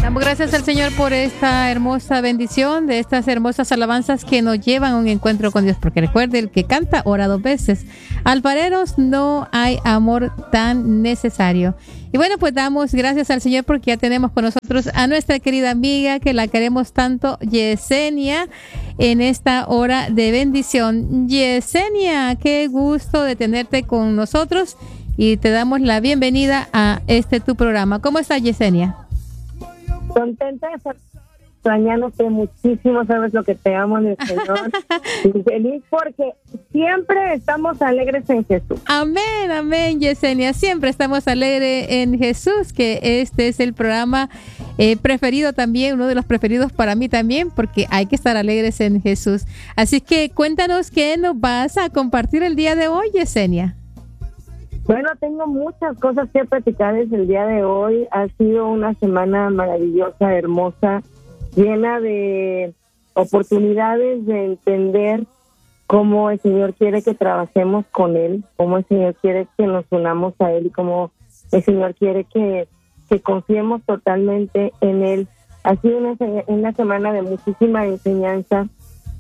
Damos gracias al Señor por esta hermosa bendición, de estas hermosas alabanzas que nos llevan a un encuentro con Dios, porque recuerde, el que canta ora dos veces. Alfareros, no hay amor tan necesario. Y bueno, pues damos gracias al Señor porque ya tenemos con nosotros a nuestra querida amiga, que la queremos tanto, Yesenia, en esta hora de bendición. Yesenia, qué gusto de tenerte con nosotros y te damos la bienvenida a tu programa. ¿Cómo estás, Yesenia? Contenta de estar extrañándote muchísimo, sabes lo que te amo en el Señor. Y feliz porque siempre estamos alegres en Jesús. Amén, amén, Yesenia. Siempre estamos alegres en Jesús, que este es el programa preferido también, uno de los preferidos para mí también, porque hay que estar alegres en Jesús. Así que cuéntanos qué nos vas a compartir el día de hoy, Yesenia. Bueno, tengo muchas cosas que platicar desde el día de hoy. Ha sido una semana maravillosa, hermosa, llena de oportunidades de entender cómo el Señor quiere que trabajemos con Él, cómo el Señor quiere que nos unamos a Él y cómo el Señor quiere que confiemos totalmente en Él. Ha sido una semana de muchísima enseñanza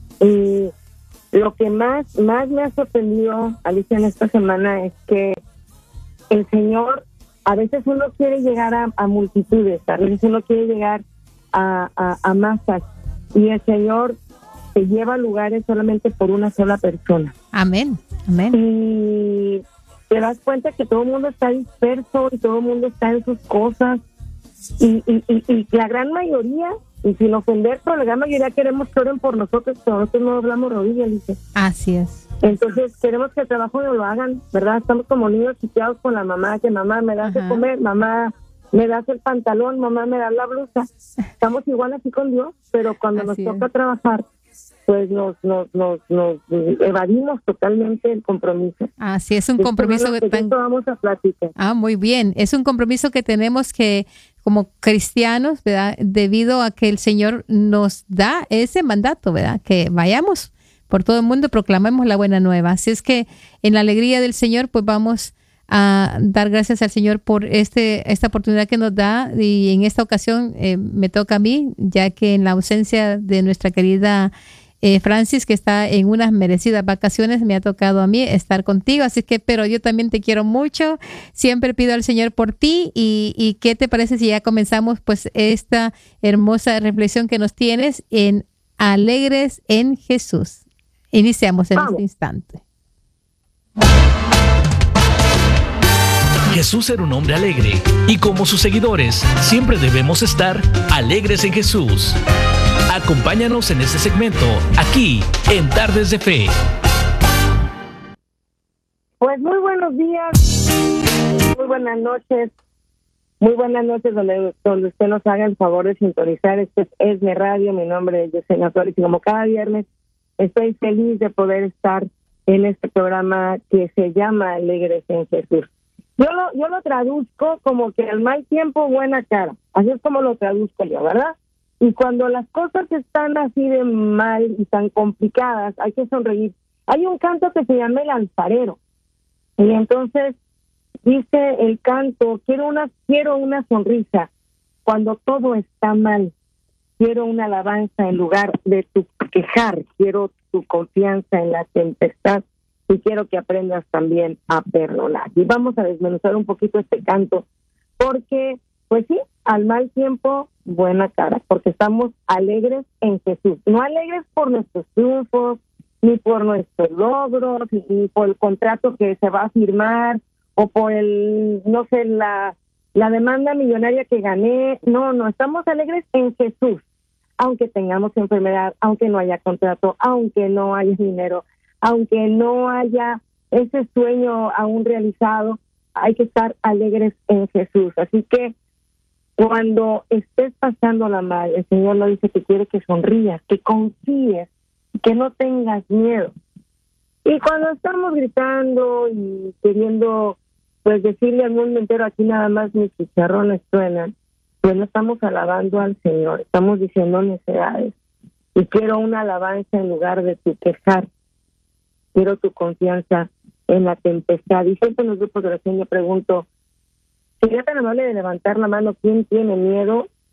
y lo que más me ha sorprendido, Alicia, en esta semana es que el Señor, a veces uno quiere llegar a multitudes, a veces uno quiere llegar a masas, y el Señor te lleva a lugares solamente por una sola persona. Amén, amén. Y te das cuenta que todo el mundo está disperso y todo el mundo está en sus cosas, y la gran mayoría, y sin ofender, pero la gran mayoría queremos que oren por nosotros, pero nosotros no hablamos rodillas, dice. Así es. Entonces queremos que el trabajo no lo hagan, ¿verdad? Estamos como niños chiqueados con la mamá, que mamá me das de comer, mamá me das el pantalón, mamá me das la blusa. Estamos igual así con Dios, pero cuando nos toca trabajar, pues nos evadimos totalmente el compromiso. Así es, un compromiso que vamos a platicar. Muy bien. Es un compromiso que tenemos que, como cristianos, ¿verdad? Debido a que el Señor nos da ese mandato, ¿verdad? Que vayamos por todo el mundo, proclamemos la buena nueva. Así es que en la alegría del Señor, pues vamos a dar gracias al Señor por esta oportunidad que nos da, y en esta ocasión me toca a mí, ya que en la ausencia de nuestra querida Francis, que está en unas merecidas vacaciones, me ha tocado a mí estar contigo. Así que, pero yo también te quiero mucho, siempre pido al Señor por ti. Y ¿qué te parece si ya comenzamos pues esta hermosa reflexión que nos tienes en Alegres en Jesús? Iniciamos en este instante. Jesús era un hombre alegre, y como sus seguidores, siempre debemos estar alegres en Jesús. Acompáñanos en este segmento, aquí en Tardes de Fe. Pues muy buenos días, muy buenas noches donde usted nos haga el favor de sintonizar. Este es mi radio, mi nombre es Yesenia Flores, y como cada viernes estoy feliz de poder estar en este programa que se llama Alegres en Jesús. Yo lo traduzco como que al mal tiempo, buena cara. Así es como lo traduzco yo, ¿verdad? Y cuando las cosas están así de mal y tan complicadas, hay que sonreír. Hay un canto que se llama El Alfarero. Y entonces dice el canto, quiero una sonrisa cuando todo está mal. Quiero una alabanza en lugar de tu quejar. Quiero tu confianza en la tempestad. Y quiero que aprendas también a perdonar. Y vamos a desmenuzar un poquito este canto, porque, pues sí, al mal tiempo, buena cara, porque estamos alegres en Jesús. No alegres por nuestros triunfos, ni por nuestros logros, ni por el contrato que se va a firmar, o por la demanda millonaria que gané. No, estamos alegres en Jesús. Aunque tengamos enfermedad, aunque no haya contrato, aunque no haya dinero, aunque no haya ese sueño aún realizado, hay que estar alegres en Jesús. Así que cuando estés pasándola mal, el Señor nos dice que quiere que sonrías, que confíes, que no tengas miedo. Y cuando estamos gritando y queriendo pues decirle al mundo entero, aquí nada más mis chicharrones suenan, pues no estamos alabando al Señor, estamos diciendo necedades. Y quiero una alabanza en lugar de tu quejar. Quiero tu confianza en la tempestad. Y siempre en los grupos de oración yo pregunto, sería tan amable de levantar la mano, ¿quién tiene miedo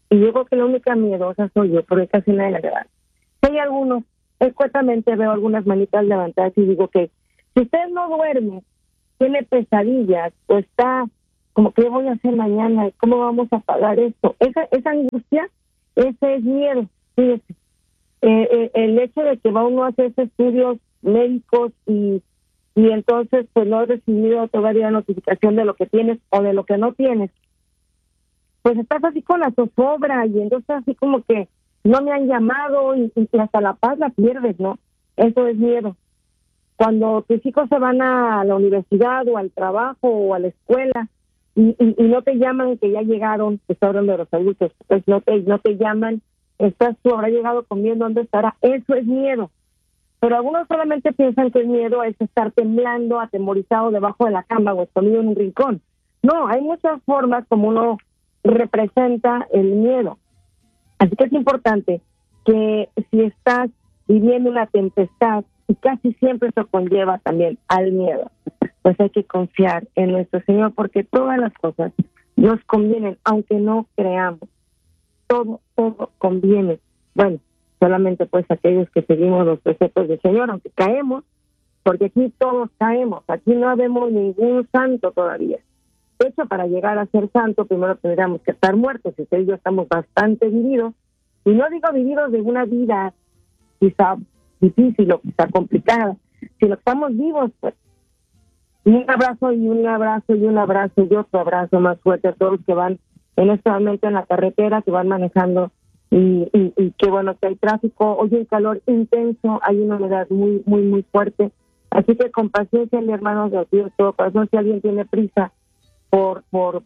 Y yo creo que la única miedosa soy yo, porque casi nadie la levanta. Si hay algunos, escuetamente veo algunas manitas levantadas y digo que si usted no duerme, tiene pesadillas o está como que voy a hacer mañana, ¿cómo vamos a pagar esto? Esa angustia, ese es miedo. Fíjese, el hecho de que va uno a hacer estudios médicos y entonces pues no he recibido todavía notificación de lo que tienes o de lo que no tienes, pues estás así con la zozobra y entonces así como que no me han llamado y hasta la paz la pierdes, ¿no? Eso es miedo. Cuando tus hijos se van a la universidad o al trabajo o a la escuela y no te llaman que ya llegaron, te estoy hablando de los adultos, pues no te llaman, estás tú, habrá llegado comiendo, ¿dónde estará? Eso es miedo. Pero algunos solamente piensan que el miedo es estar temblando, atemorizado debajo de la cama o escondido en un rincón. No, hay muchas formas como uno representa el miedo. Así que es importante que si estás viviendo una tempestad, y casi siempre eso conlleva también al miedo, pues hay que confiar en nuestro Señor, porque todas las cosas nos convienen, aunque no creamos. Todo conviene. Bueno, solamente pues aquellos que seguimos los preceptos del Señor, aunque caemos, porque aquí todos caemos, aquí no habemos ningún santo todavía. De hecho, para llegar a ser santo, primero tendríamos que estar muertos, y usted y yo estamos bastante vividos, y no digo vividos de una vida quizá difícil o quizá complicada, sino que estamos vivos, pues. Y un abrazo y un abrazo y un abrazo y otro abrazo más fuerte a todos los que van en este momento en la carretera, que van manejando y que bueno, que hay tráfico, hoy hay calor intenso, hay una humedad muy, muy, muy fuerte. Así que con paciencia, mi hermano, de todo corazón, si alguien tiene prisa por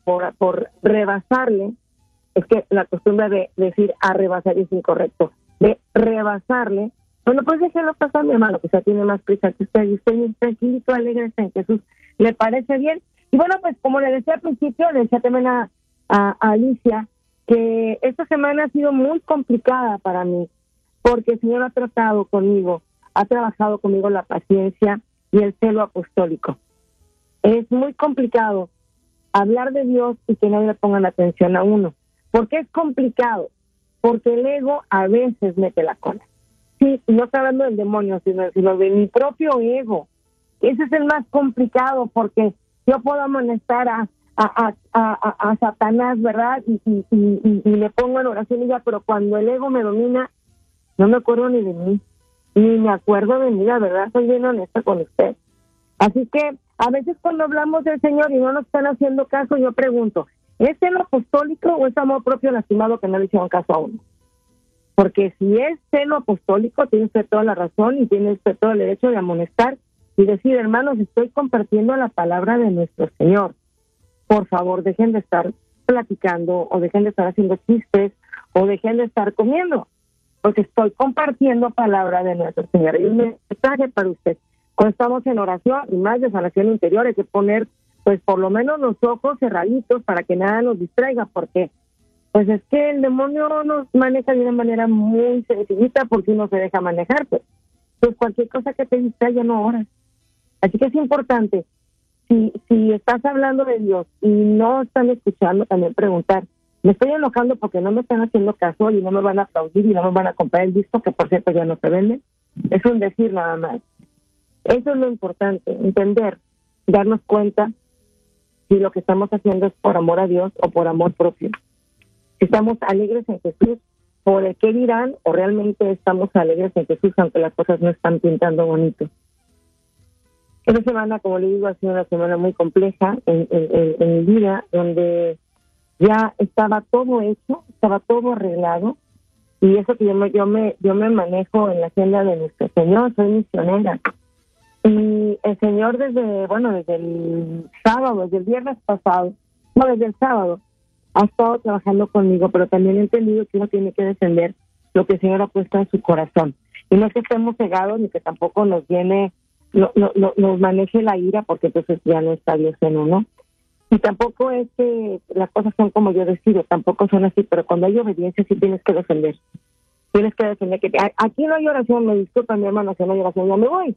rebasarle, es que la costumbre de decir a rebasar es incorrecto, de rebasarle, bueno, pues déjelo pasar, mi hermano, que ya tiene más prisa que usted, y usted bien tranquilito, alegre en Jesús, ¿le parece bien? Y bueno, pues como le decía al principio, le decía también a Alicia, que esta semana ha sido muy complicada para mí, porque el Señor ha tratado conmigo, ha trabajado conmigo la paciencia y el celo apostólico. Es muy complicado hablar de Dios y que nadie le ponga la atención a uno. ¿Por qué es complicado? Porque el ego a veces mete la cola. Sí, no estoy hablando del demonio, sino de mi propio ego. Ese es el más complicado, porque yo puedo amonestar a Satanás, ¿verdad? Y le pongo en oración y ya, pero cuando el ego me domina, no me acuerdo ni de mí, ni me acuerdo de mí, la verdad, soy bien honesta con usted. Así que a veces cuando hablamos del Señor y no nos están haciendo caso, yo pregunto, ¿es celo apostólico o es amor propio lastimado que no le hicieron caso a uno? Porque si es celo apostólico, tiene usted toda la razón y tiene usted todo el derecho de amonestar y decir, hermanos, estoy compartiendo la palabra de nuestro Señor. Por favor, dejen de estar platicando o dejen de estar haciendo chistes o dejen de estar comiendo, porque estoy compartiendo palabra de nuestro Señor. Y un mensaje para usted. Cuando estamos en oración y más de sanación interior, hay que poner, pues, por lo menos los ojos cerraditos para que nada nos distraiga, porque pues es que el demonio nos maneja de una manera muy sencillita porque uno se deja manejar, pues cualquier cosa que te distraiga no oras. Así que es importante, si estás hablando de Dios y no están escuchando, también preguntar, me estoy enojando porque no me están haciendo caso y no me van a aplaudir y no me van a comprar el disco, que por cierto ya no se vende. Es un decir nada más. Eso es lo importante, entender, darnos cuenta si lo que estamos haciendo es por amor a Dios o por amor propio. Si estamos alegres en Jesús por el qué dirán o realmente estamos alegres en Jesús aunque las cosas no están pintando bonito. Esta semana, como le digo, ha sido una semana muy compleja en mi vida, donde ya estaba todo hecho, estaba todo arreglado, y eso que yo me manejo en la senda de nuestro Señor, soy misionera. Y el Señor desde el sábado, desde el viernes pasado, desde el sábado, ha estado trabajando conmigo, pero también he entendido que uno tiene que defender lo que el Señor ha puesto en su corazón. Y no es que estemos cegados, ni que tampoco nos nos maneje la ira, porque entonces ya no está Dios en uno. Y tampoco es que las cosas son como yo decido, tampoco son así, pero cuando hay obediencia sí tienes que defender. Tienes que defender que aquí no hay oración, me disculpa mi hermano, si no hay oración, ya me voy.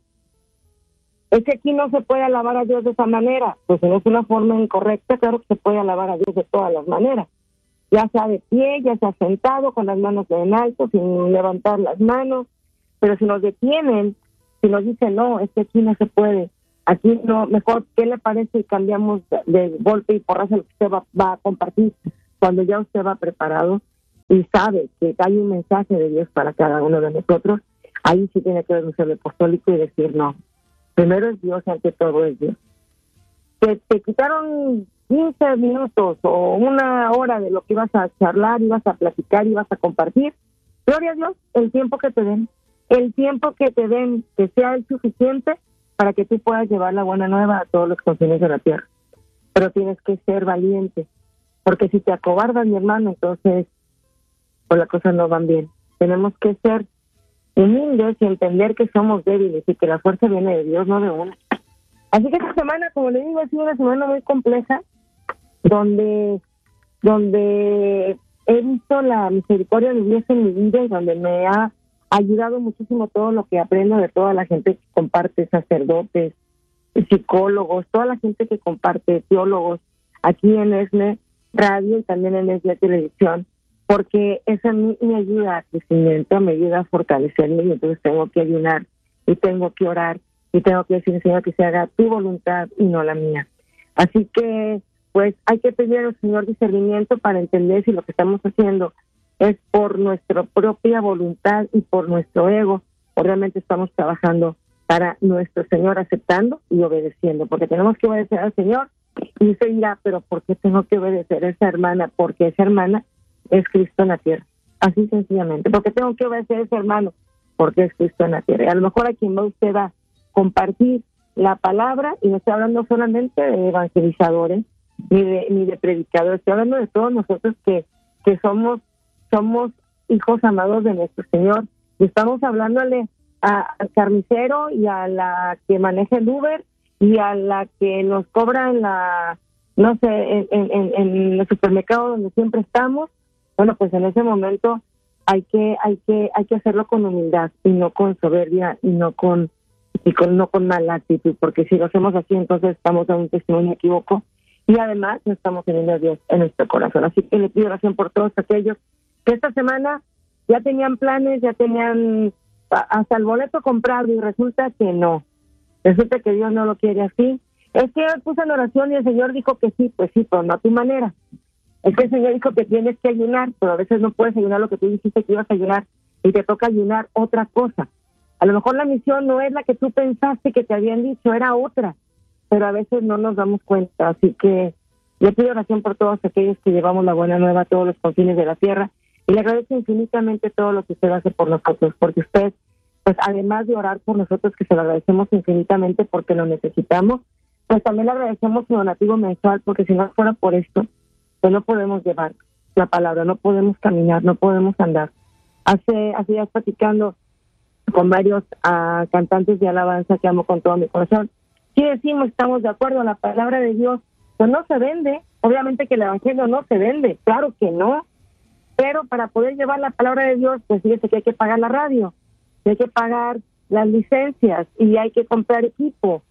Es que aquí no se puede alabar a Dios de esa manera. Pues si no es una forma incorrecta, claro que se puede alabar a Dios de todas las maneras. ya sea de pie, ya sea sentado, con las manos en alto, sin levantar las manos. Pero si nos detienen, si nos dicen, no, es que aquí no se puede, aquí no, mejor, ¿qué le parece si cambiamos de golpe y porrazo lo que usted va a compartir cuando ya usted va preparado y sabe que hay un mensaje de Dios para cada uno de nosotros? Ahí sí tiene que ver un ser apostólico y decir, no, primero es Dios, ante todo es Dios. Que te quitaron 15 minutos o una hora de lo que ibas a charlar, ibas a platicar, ibas a compartir, gloria a Dios, el tiempo que te den, que sea el suficiente para que tú puedas llevar la buena nueva a todos los confines de la tierra. Pero tienes que ser valiente, porque si te acobardas, mi hermano, entonces pues las cosas no van bien. Tenemos que ser humildes y entender que somos débiles y que la fuerza viene de Dios, no de uno. Así que esta semana, como le digo, ha sido una semana muy compleja, donde he visto la misericordia de Dios en mi vida y donde me ha ayudado muchísimo todo lo que aprendo de toda la gente que comparte, sacerdotes, psicólogos, toda la gente que comparte, teólogos, aquí en ESNE Radio y también en ESNE Televisión, porque eso a mí me ayuda a crecimiento, me ayuda a fortalecerme y entonces tengo que ayunar y tengo que orar y tengo que decir, Señor, que se haga tu voluntad y no la mía. Así que, pues, hay que pedir al Señor discernimiento para entender si lo que estamos haciendo es por nuestra propia voluntad y por nuestro ego, o realmente estamos trabajando para nuestro Señor, aceptando y obedeciendo, porque tenemos que obedecer al Señor. Y usted dirá, pero ¿por qué tengo que obedecer a esa hermana? Porque esa hermana es Cristo en la tierra, así sencillamente. ¿Por qué tengo que obedecer a ese hermano? Porque es Cristo en la tierra. Y a lo mejor a quien va usted a compartir la palabra, y no estoy hablando solamente de evangelizadores ni de predicadores, estoy hablando de todos nosotros que somos hijos amados de nuestro Señor, y estamos hablándole al carnicero y a la que maneja el Uber y a la que nos cobra en la, no sé, en el supermercado donde siempre estamos. Bueno, pues en ese momento hay que hacerlo con humildad y no con soberbia y no con mala actitud, porque si lo hacemos así, entonces estamos dando un testimonio equívoco y además no estamos teniendo a Dios en nuestro corazón. Así que le pido oración por todos aquellos que esta semana ya tenían planes, ya tenían hasta el boleto comprado y resulta que no. Resulta que Dios no lo quiere así. Es que yo puse en oración y el Señor dijo que sí, pues sí, pero no a tu manera. Es que el Señor dijo que tienes que ayunar, pero a veces no puedes ayunar lo que tú dijiste que ibas a ayunar y te toca ayunar otra cosa. A lo mejor la misión no es la que tú pensaste que te habían dicho, era otra, pero a veces no nos damos cuenta. Así que le pido oración por todos aquellos que llevamos la buena nueva a todos los confines de la tierra y le agradezco infinitamente todo lo que usted hace por nosotros, porque usted, pues además de orar por nosotros, que se lo agradecemos infinitamente porque lo necesitamos, pues también le agradecemos su donativo mensual, porque si no fuera por esto, pues no podemos llevar la palabra, no podemos caminar, no podemos andar. Hace días platicando con varios cantantes de alabanza que amo con todo mi corazón, sí decimos, estamos de acuerdo, la palabra de Dios pues no se vende, obviamente que el evangelio no se vende, claro que no, pero para poder llevar la palabra de Dios, pues fíjese que hay que pagar la radio, hay que pagar las licencias y hay que comprar equipo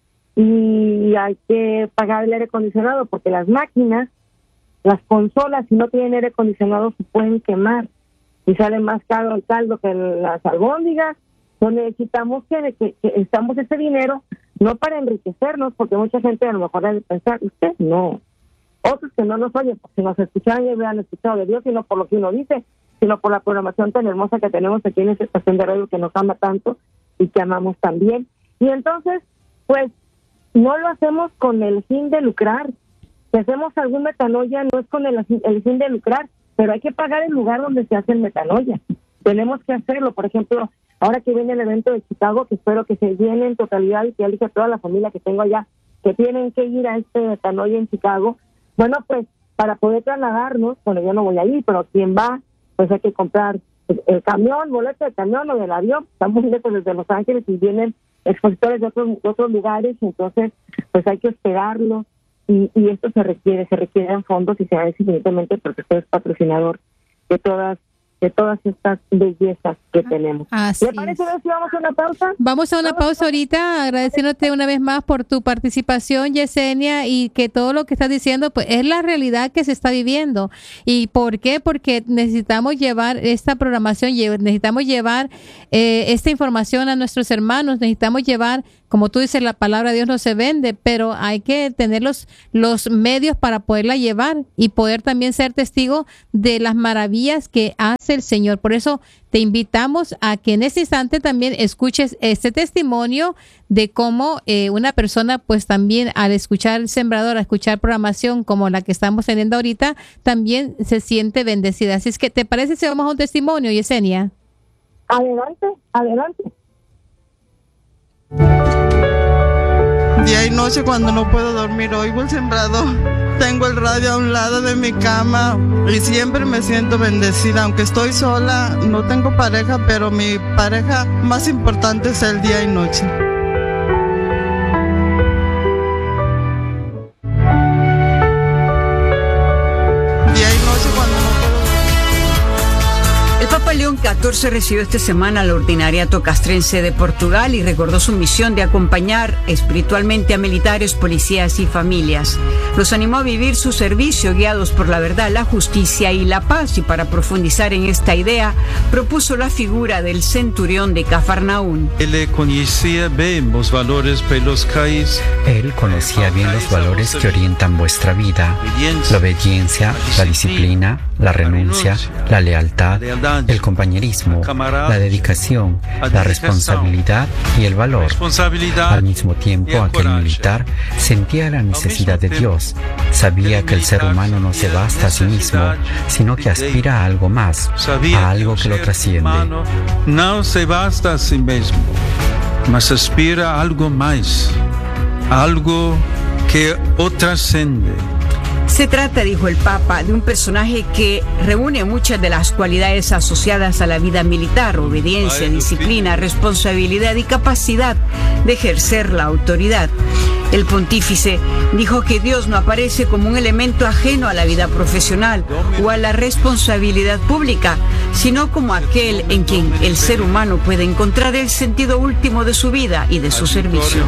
y hay que pagar el aire acondicionado, porque las máquinas, las consolas, si no tienen aire acondicionado se pueden quemar y sale más caro el caldo que las albóndigas. Entonces necesitamos que estamos ese dinero no para enriquecernos, porque mucha gente a lo mejor debe pensar, usted no, otros que no nos oyen, porque nos escuchan y hubieran escuchado de Dios, sino por lo que uno dice, sino por la programación tan hermosa que tenemos aquí en esta estación de radio que nos ama tanto y que amamos también. Y entonces, pues, no lo hacemos con el fin de lucrar. Si hacemos algún metanoia, no es con el fin de lucrar, pero hay que pagar el lugar donde se hace el metanoia. Tenemos que hacerlo. Por ejemplo, ahora que viene el evento de Chicago, que espero que se llene en totalidad y que elige a toda la familia que tengo allá, que tienen que ir a este metanoia en Chicago. Bueno, pues, para poder trasladarnos, bueno, yo no voy a ir, pero quien va, pues hay que comprar el camión, boleto de camión o del avión. Estamos lejos desde Los Ángeles y vienen expositores de otros lugares, entonces, pues hay que hospedarlo. Y esto se requieren fondos y se agradece infinitamente porque usted es patrocinador de todas de todas estas bellezas que tenemos. Así ¿Le parece si vamos a una pausa? Vamos a una pausa ahorita, agradeciéndote una vez más por tu participación, Yesenia, y que todo lo que estás diciendo pues es la realidad que se está viviendo. ¿Y por qué? Porque necesitamos llevar esta programación, necesitamos llevar esta información a nuestros hermanos, necesitamos llevar, como tú dices, la palabra de Dios no se vende, pero hay que tener los medios para poderla llevar y poder también ser testigo de las maravillas que hace el Señor. Por eso te invitamos a que en este instante también escuches este testimonio de cómo una persona pues también al escuchar el Sembrador, al escuchar programación como la que estamos teniendo ahorita, también se siente bendecida. Así es que, ¿te parece si vamos a un testimonio, Yesenia? Adelante, adelante. Día y noche cuando no puedo dormir oigo el Sembrador. Tengo el radio a un lado de mi cama y siempre me siento bendecida. Aunque estoy sola, no tengo pareja, pero mi pareja más importante es el día y noche. Día y noche cuando no puedo dormir. El Papa León XIV recibió esta semana la Ordinariato Castrense de Portugal y recordó su misión de acompañar espiritualmente a militares, policías y familias. Los animó a vivir su servicio guiados por la verdad, la justicia y la paz, y para profundizar en esta idea propuso la figura del centurión de Cafarnaún. Él conocía bien los valores que orientan vuestra vida: la obediencia, la disciplina, la renuncia, la lealtad, el compañerismo, la dedicación, la responsabilidad y el valor. Al mismo tiempo, aquel militar sentía la necesidad de Dios. Sabía que el ser humano no se basta a sí mismo, sino que aspira a algo más, a algo que lo trasciende. No se basta a sí mismo, mas aspira a algo más, algo que o trasciende. Se trata, dijo el Papa, de un personaje que reúne muchas de las cualidades asociadas a la vida militar: obediencia, disciplina, responsabilidad y capacidad de ejercer la autoridad. El pontífice dijo que Dios no aparece como un elemento ajeno a la vida profesional o a la responsabilidad pública, sino como aquel en quien el ser humano puede encontrar el sentido último de su vida y de su servicio.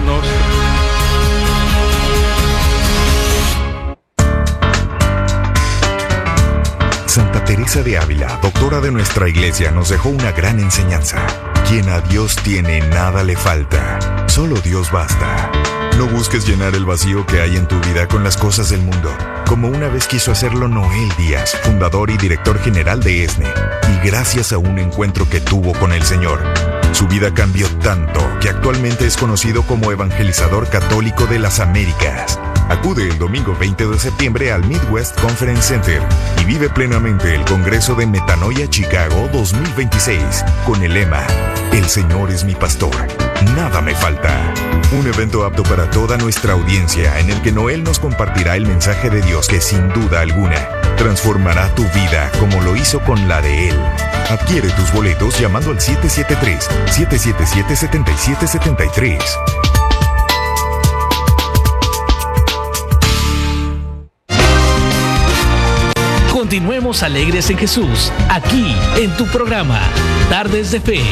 Santa Teresa de Ávila, doctora de nuestra iglesia, nos dejó una gran enseñanza. Quien a Dios tiene, nada le falta. Solo Dios basta. No busques llenar el vacío que hay en tu vida con las cosas del mundo, como una vez quiso hacerlo Noel Díaz, fundador y director general de ESNE, y gracias a un encuentro que tuvo con el Señor. Su vida cambió tanto que actualmente es conocido como evangelizador católico de las Américas. Acude el domingo 20 de septiembre al Midwest Conference Center y vive plenamente el Congreso de Metanoia Chicago 2026 con el lema: El Señor es mi pastor, nada me falta. Un evento apto para toda nuestra audiencia en el que Noel nos compartirá el mensaje de Dios que sin duda alguna transformará tu vida como lo hizo con la de él. Adquiere tus boletos llamando al 773-777-7773. Continuemos alegres en Jesús, aquí en tu programa Tardes de Fe.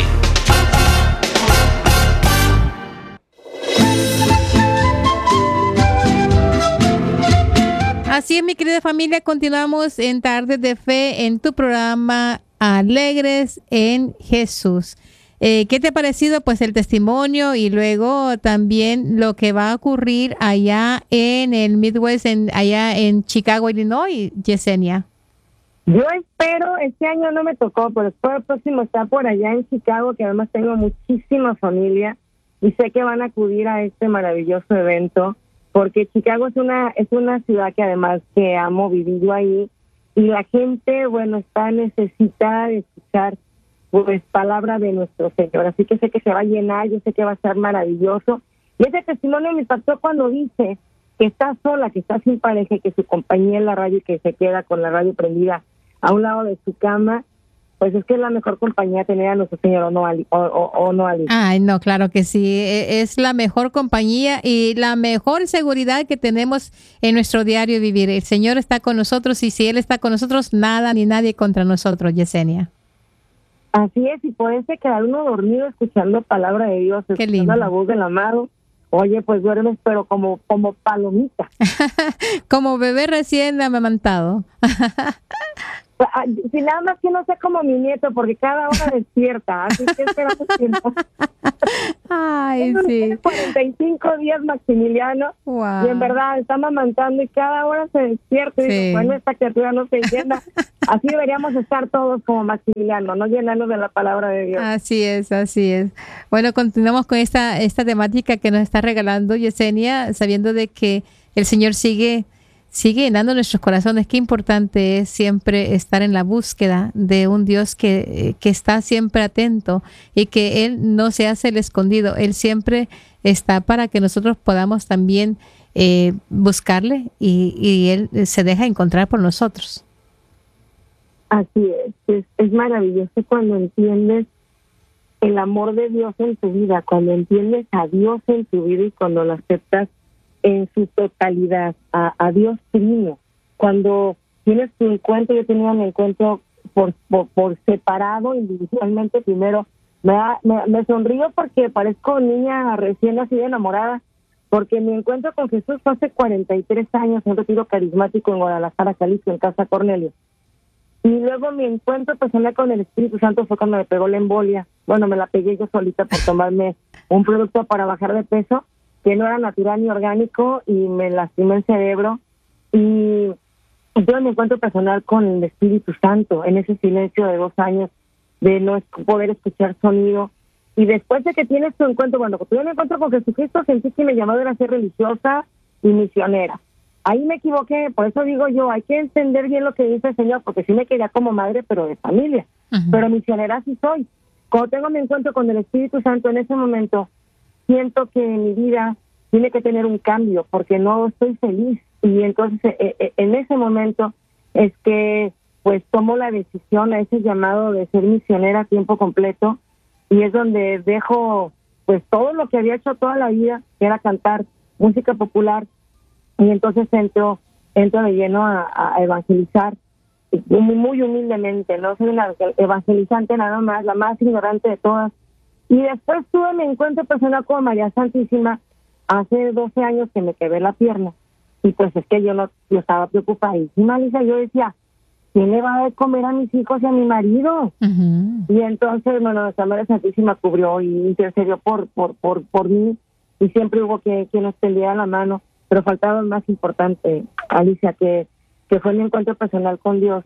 Así es, mi querida familia, continuamos en Tardes de Fe en tu programa Alegres en Jesús. ¿Qué te ha parecido pues el testimonio y luego también lo que va a ocurrir allá en el Midwest, allá en Chicago, Illinois, Yesenia? Yo espero, este año no me tocó, pero espero el próximo estar por allá en Chicago, que además tengo muchísima familia y sé que van a acudir a este maravilloso evento, porque Chicago es una ciudad que además que amo, vivido ahí, y la gente, bueno, está necesitada de escuchar pues palabra de nuestro Señor, así que sé que se va a llenar, yo sé que va a ser maravilloso. Y ese testimonio me impactó cuando dice que está sola, que está sin pareja, que su compañía en la radio y que se queda con la radio prendida a un lado de su cama, pues es que es la mejor compañía tener a nuestro Señor, ¿o no, Ali? Ay, no, claro que sí, es la mejor compañía y la mejor seguridad que tenemos en nuestro diario vivir. El Señor está con nosotros y si Él está con nosotros, nada ni nadie contra nosotros, Yesenia. Así es, y puede quedar uno dormido escuchando palabra de Dios, escuchando la voz del amado. Oye, pues duermes, pero como palomita. Como bebé recién amamantado. Si nada más que no sea como mi nieto, porque cada hora despierta, así que esperamos tiempo. Ay, sí. Tiene 45 días Maximiliano, wow. Y en verdad está amamantando y cada hora se despierta. Y digo, bueno, esta criatura no se llena. Así deberíamos estar todos como Maximiliano, no llenarnos de la palabra de Dios. Así es, así es. Bueno, continuamos con esta temática que nos está regalando Yesenia, sabiendo de que el Señor sigue llenando nuestros corazones. Qué importante es siempre estar en la búsqueda de un Dios que está siempre atento y que Él no se hace el escondido. Él siempre está para que nosotros podamos también buscarle y Él se deja encontrar por nosotros. Así es maravilloso cuando entiendes el amor de Dios en tu vida, cuando entiendes a Dios en tu vida y cuando lo aceptas en su totalidad, a Dios trino. Cuando tienes tu encuentro, yo tenía mi encuentro por separado, individualmente. Primero me sonrío porque parezco niña recién nacida enamorada, porque mi encuentro con Jesús fue hace 43 años en un retiro carismático en Guadalajara, Jalisco, en Casa Cornelio. Y luego mi encuentro personal con el Espíritu Santo fue cuando me pegó la embolia. Bueno, me la pegué yo solita por tomarme un producto para bajar de peso, que no era natural ni orgánico, y me lastimé el cerebro. Y yo me encuentro personal con el Espíritu Santo en ese silencio de 2 años de no poder escuchar sonido. Y después de que tienes tu encuentro, cuando tuve un encuentro con Jesucristo, sentí que mi llamado era ser religiosa y misionera. Ahí me equivoqué, por eso digo yo, hay que entender bien lo que dice el Señor, porque sí me quería como madre, pero de familia. Pero misionera sí soy. Cuando tengo mi encuentro con el Espíritu Santo, en ese momento siento que mi vida tiene que tener un cambio porque no estoy feliz, y entonces en ese momento es que pues tomo la decisión, a ese llamado de ser misionera a tiempo completo, y es donde dejo pues todo lo que había hecho toda la vida, que era cantar música popular, y entonces entro de lleno a evangelizar, muy humildemente, no soy una evangelizante nada más, la más ignorante de todas. Y después tuve mi encuentro personal con María Santísima hace 12 años que me quebré la pierna. Y pues es que yo estaba preocupadísima, Lisa. Yo decía, ¿quién le va a dar de comer a mis hijos y a mi marido? Y entonces, bueno, nuestra María Santísima cubrió y intercedió por mí, y siempre hubo quien nos tendiera la mano. Pero faltaba el más importante, Alicia, que fue mi encuentro personal con Dios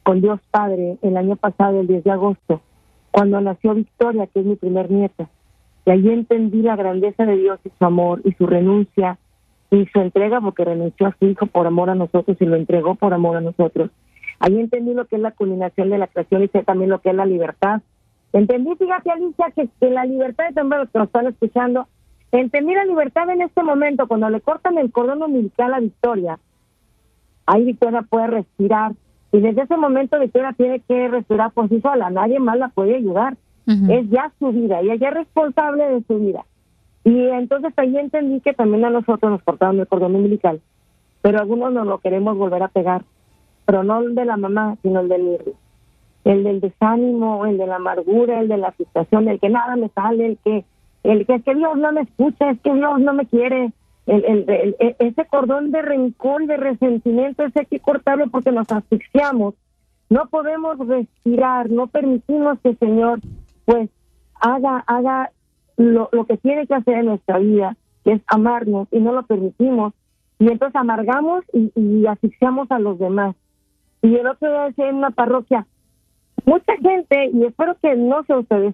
Padre, el año pasado, el 10 de agosto. Cuando nació Victoria, que es mi primer nieta, y ahí entendí la grandeza de Dios y su amor y su renuncia y su entrega, porque renunció a su hijo por amor a nosotros y lo entregó por amor a nosotros. Ahí entendí lo que es la culminación de la creación y sé también lo que es la libertad. Entendí, fíjate, Alicia, que la libertad, también los que nos están escuchando, entendí la libertad en este momento, cuando le cortan el cordón umbilical a Victoria. Ahí Victoria puede respirar. Y desde ese momento Victoria tiene que respirar por sí sola, nadie más la puede ayudar. Es ya su vida, y ella es responsable de su vida. Y entonces ahí entendí que también a nosotros nos cortaron el cordón umbilical, pero algunos nos lo queremos volver a pegar, pero no el de la mamá, sino el del desánimo, el de la amargura, el de la frustración, el que nada me sale, el que es que Dios no me escucha, es que Dios no me quiere. Ese cordón de rencor y de resentimiento, ese hay que cortarlo porque nos asfixiamos. No podemos respirar, no permitimos que el Señor pues haga lo que tiene que hacer en nuestra vida, que es amarnos, y no lo permitimos, y entonces amargamos y asfixiamos a los demás. Y el otro día decía en una parroquia, mucha gente, y espero que no sea usted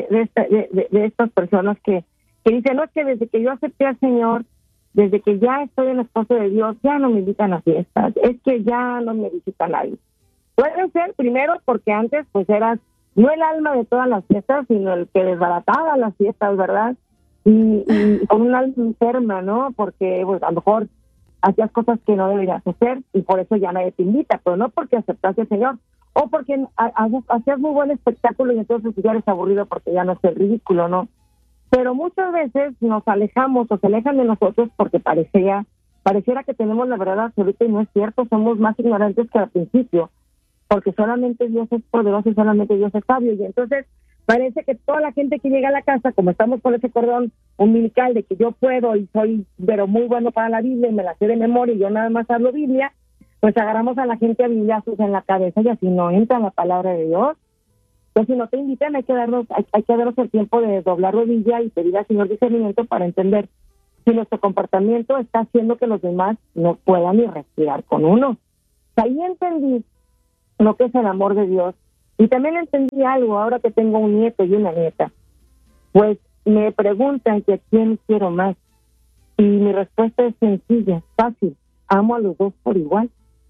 de estas personas que dicen, no, es que desde que yo acepté al Señor, desde que ya estoy en el esposo de Dios, ya no me invitan a fiestas, es que ya no me visita nadie. Puede ser, primero, porque antes pues eras no el alma de todas las fiestas, sino el que desbarataba las fiestas, ¿verdad? Y con un alma enferma, ¿no? Porque pues a lo mejor hacías cosas que no deberías hacer y por eso ya nadie te invita, pero no porque aceptaste al Señor, o porque hacías muy buen espectáculo y entonces ya eres aburrido porque ya no es el ridículo, ¿no? Pero muchas veces nos alejamos o se alejan de nosotros porque pareciera que tenemos la verdad absoluta, y no es cierto, somos más ignorantes que al principio. porque solamente Dios es poderoso y solamente Dios es sabio. Y entonces parece que toda la gente que llega a la casa, como estamos con ese cordón umbilical de que yo puedo y soy pero muy bueno para la Biblia y me la sé de memoria y yo nada más hablo Biblia, pues agarramos a la gente a bibliazos en la cabeza y así no entra la palabra de Dios. Entonces, si no te invitan, hay que darnos el tiempo de doblar rodilla y pedir al Señor discernimiento para entender si nuestro comportamiento está haciendo que los demás no puedan ni respirar con uno. Ahí entendí lo que es el amor de Dios. Y también entendí algo ahora que tengo un nieto y una nieta. Pues me preguntan que a quién quiero más. Y mi respuesta es sencilla, fácil. Amo a los dos por igual.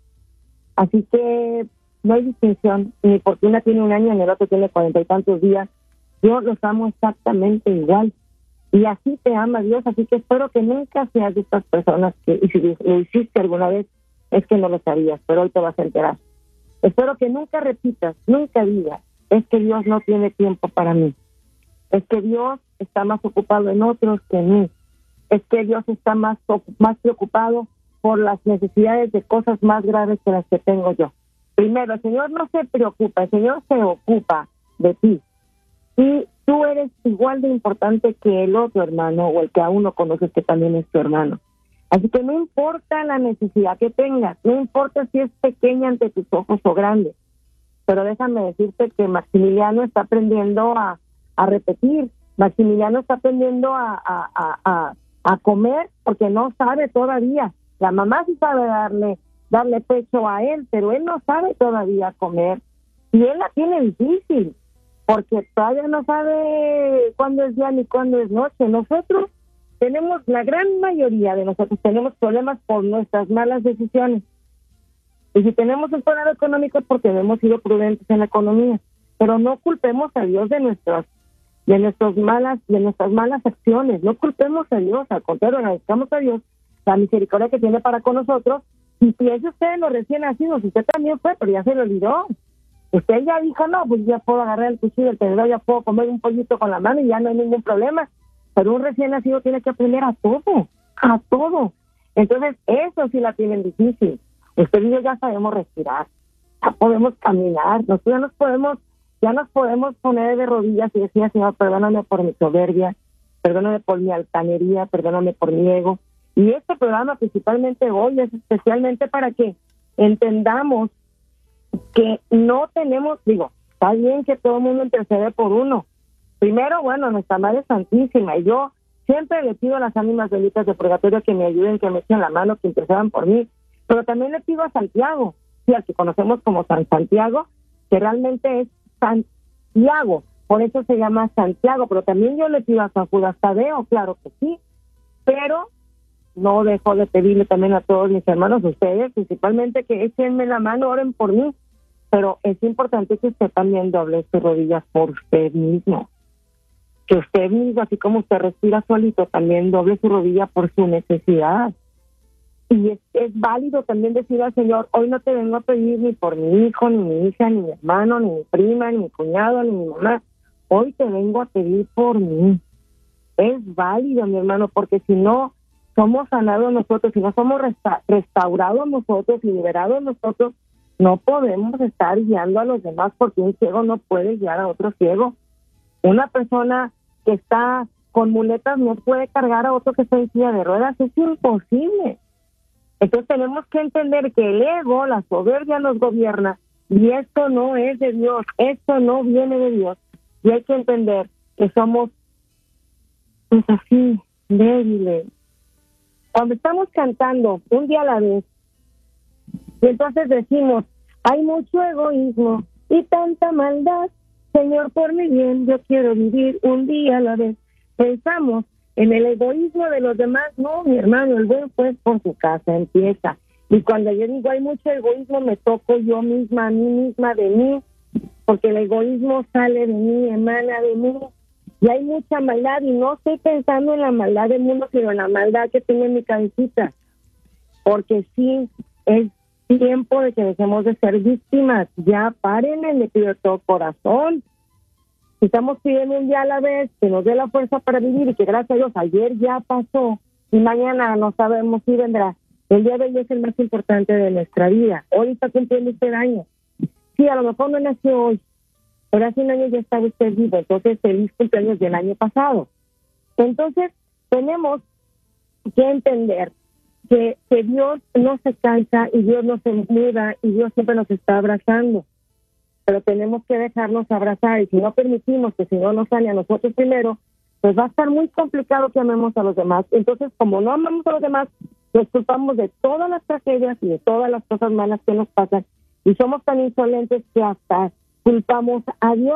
Así que no hay distinción, ni porque una tiene 1 año y el otro tiene 40 y tantos días. Yo los amo exactamente igual. Y así te ama Dios. Así que espero que nunca seas de estas personas que, y si lo hiciste alguna vez, es que no lo sabías, pero hoy te vas a enterar. Espero que nunca repitas, nunca digas, es que Dios no tiene tiempo para mí. Es que Dios está más ocupado en otros que en mí. Es que Dios está más preocupado por las necesidades de cosas más graves que las que tengo yo. Primero, el Señor no se preocupa, el Señor se ocupa de ti. Y tú eres igual de importante que el otro hermano o el que aún no conoces que también es tu hermano. Así que no importa la necesidad que tengas, no importa si es pequeña ante tus ojos o grande, pero déjame decirte que Maximiliano está aprendiendo a repetir, Maximiliano está aprendiendo a comer porque no sabe todavía. La mamá sí sabe darle pecho a él, pero él no sabe todavía comer y él la tiene difícil porque todavía no sabe cuándo es día ni cuándo es noche. Nosotros tenemos, la gran mayoría de nosotros tenemos problemas por nuestras malas decisiones. Y si tenemos un problema económico es porque hemos sido prudentes en la economía. Pero no culpemos a Dios de nuestras malas acciones. No culpemos a Dios, al contrario, agradezcamos a Dios la misericordia que tiene para con nosotros. Y si es usted los recién nacidos, usted también fue, pero ya se le olvidó. Usted ya dijo, no, pues ya puedo agarrar el cuchillo, el tenedor, ya puedo comer un pollito con la mano y ya no hay ningún problema. Pero un recién nacido tiene que aprender a todo. Entonces, eso sí la tienen difícil. Usted y yo ya sabemos respirar, ya podemos caminar, nosotros ya nos podemos poner de rodillas y decir, Señor, perdóname por mi soberbia, perdóname por mi altanería, perdóname por mi ego. Y este programa principalmente hoy es especialmente para que entendamos que no tenemos, está bien que todo el mundo intercede por uno. Primero, bueno, nuestra Madre Santísima, y yo siempre le pido a las ánimas benditas de purgatorio que me ayuden, que me echen la mano, que intercedan por mí, pero también le pido a Santiago, sí, al que conocemos como San Santiago, que realmente es Santiago, por eso se llama Santiago, pero también yo le pido a San Judas Tadeo, claro que sí, pero no dejo de pedirle también a todos mis hermanos, ustedes, principalmente que échenme la mano, oren por mí, pero es importante que usted también doble sus rodillas por usted mismo. Que usted mismo, así como usted respira solito, también doble su rodilla por su necesidad. Y es válido también decir al Señor, hoy no te vengo a pedir ni por mi hijo, ni mi hija, ni mi hermano, ni mi prima, ni mi cuñado, ni mi mamá. Hoy te vengo a pedir por mí. Es válido, mi hermano, porque si no somos sanados nosotros, si no somos restaurados nosotros y liberados nosotros, no podemos estar guiando a los demás, porque un ciego no puede guiar a otro ciego. Una persona que está con muletas no puede cargar a otro que está en silla de ruedas, es imposible. Entonces tenemos que entender que el ego, la soberbia nos gobierna, y esto no es de Dios, esto no viene de Dios, y hay que entender que somos pues así, débiles. Cuando estamos cantando un día a la vez, y entonces decimos, hay mucho egoísmo y tanta maldad, Señor, por mi bien, yo quiero vivir un día a la vez. Pensamos en el egoísmo de los demás. No, mi hermano, el buen pues por su casa empieza. Y cuando yo digo hay mucho egoísmo, me toco yo misma, a mí misma, de mí, porque el egoísmo sale de mí, emana de mí. Y hay mucha maldad, y no estoy pensando en la maldad del mundo, sino en la maldad que tengo en mi cabecita. Porque sí, es tiempo de que dejemos de ser víctimas. Ya párenle, le pido de todo corazón. Estamos pidiendo un día a la vez, que nos dé la fuerza para vivir, y que gracias a Dios ayer ya pasó y mañana no sabemos si vendrá. El día de hoy es el más importante de nuestra vida. Hoy está cumpliendo este año. sí, a lo mejor no nació hoy, pero hace un año ya estaba usted vivo, entonces feliz cumpleaños del año pasado. Entonces, tenemos que entender que Dios no se cansa y Dios no se muda y Dios siempre nos está abrazando, pero tenemos que dejarnos abrazar, y si no permitimos que el Señor nos sane a nosotros primero, pues va a estar muy complicado que amemos a los demás. Entonces, como no amamos a los demás, nos culpamos de todas las tragedias y de todas las cosas malas que nos pasan, y somos tan insolentes que hasta culpamos a Dios.